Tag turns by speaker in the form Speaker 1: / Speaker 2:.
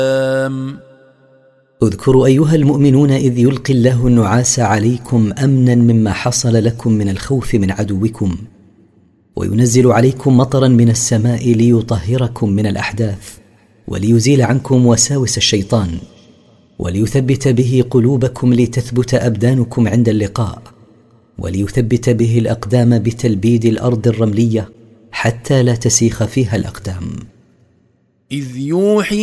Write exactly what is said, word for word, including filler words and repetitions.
Speaker 1: اذكروا أيها المؤمنون إذ يلقي الله النعاس عليكم أمنا مما حصل لكم من الخوف من عدوكم، وينزل عليكم مطرا من السماء ليطهركم من الأحداث، وليزيل عنكم وساوس الشيطان، وليثبت به قلوبكم لتثبت أبدانكم عند اللقاء، وليثبت به الأقدام بتلبيد الأرض الرملية حتى لا تسيخ فيها الأقدام.
Speaker 2: إذ يوحي